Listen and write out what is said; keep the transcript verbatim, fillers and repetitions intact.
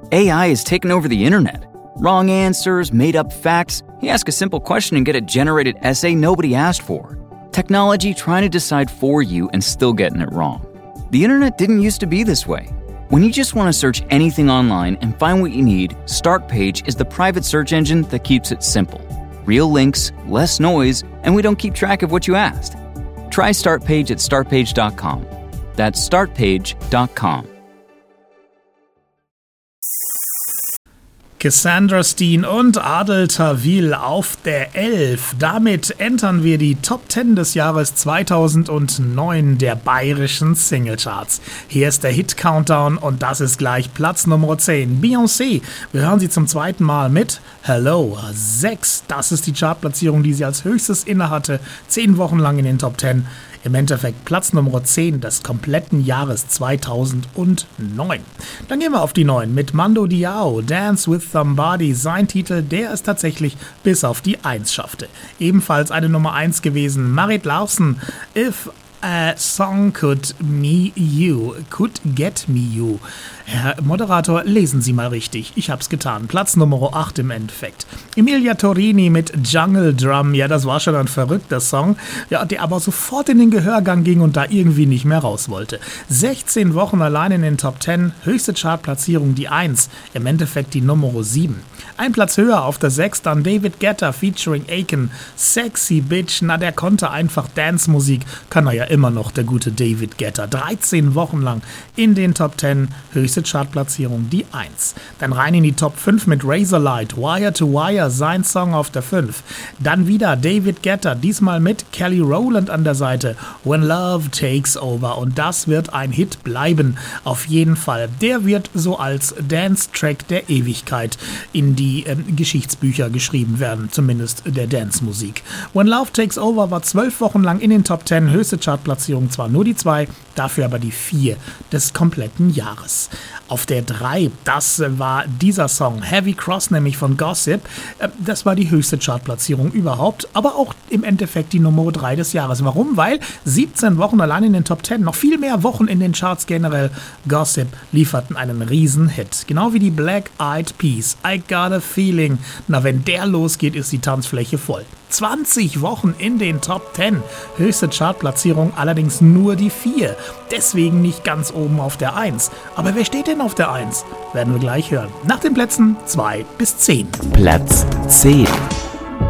A I has taken over the internet. Wrong answers, made-up facts. You ask a simple question and get a generated essay nobody asked for. Technology trying to decide for you and still getting it wrong. The internet didn't used to be this way. When you just want to search anything online and find what you need, Startpage is the private search engine that keeps it simple. Real links, less noise, and we don't keep track of what you asked. Try Startpage at startpage dot com. That's startpage dot com. Cassandra Steen und Adel Tawil auf der elf. Damit entern wir die Top zehn des Jahres zweitausendneun der bayerischen Singlecharts. Hier ist der Hit-Countdown und das ist gleich Platz Nummer zehn. Beyoncé, wir hören sie zum zweiten Mal mit Hello. sechs, das ist die Chartplatzierung, die sie als höchstes innehatte. Zehn Wochen lang in den Top zehn. Im Endeffekt Platz Nummer zehn des kompletten Jahres zweitausendneun. Dann gehen wir auf die neun mit Mando Diao, Dance with Somebody. Sein Titel, der es tatsächlich bis auf die eins schaffte. Ebenfalls eine Nummer eins gewesen, Marit Larsen, If a Song Could Me You, Could Get Me You. Herr Moderator, lesen Sie mal richtig. Ich hab's getan. Platz Nummer acht im Endeffekt. Emilia Torini mit Jungle Drum. Ja, das war schon ein verrückter Song, ja, der aber sofort in den Gehörgang ging und da irgendwie nicht mehr raus wollte. sechzehn Wochen allein in den Top zehn. Höchste Chartplatzierung die eins. Im Endeffekt die Nummer sieben. Ein Platz höher auf der sechs, dann David Guetta featuring Aiken. Sexy Bitch. Na, der konnte einfach Dance-Musik. Kann er ja immer noch, der gute David Guetta. dreizehn Wochen lang in den Top zehn. Höchste Chartplatzierung die eins. Dann rein in die Top fünf mit Razorlight, Wire to Wire, sein Song auf der fünf. Dann wieder David Guetta, diesmal mit Kelly Rowland an der Seite, When Love Takes Over. Und das wird ein Hit bleiben, auf jeden Fall. Der wird so als Dance-Track der Ewigkeit in die ähm, Geschichtsbücher geschrieben werden, zumindest der Dance-Musik. When Love Takes Over war zwölf Wochen lang in den Top zehn, höchste Chartplatzierung zwar nur die zwei, dafür aber die vier des kompletten Jahres. Auf der drei, das war dieser Song, Heavy Cross, nämlich von Gossip. Das war die höchste Chartplatzierung überhaupt, aber auch im Endeffekt die Nummer drei des Jahres. Warum? Weil siebzehn Wochen allein in den Top zehn, noch viel mehr Wochen in den Charts generell, Gossip lieferten einen riesen Hit. Genau wie die Black Eyed Peas, I Got a Feeling. Na, wenn der losgeht, ist die Tanzfläche voll. zwanzig Wochen in den Top zehn. Höchste Chartplatzierung allerdings nur die vier. Deswegen nicht ganz oben auf der eins. Aber wer steht denn auf der eins? Werden wir gleich hören. Nach den Plätzen zwei bis zehn. Platz zehn.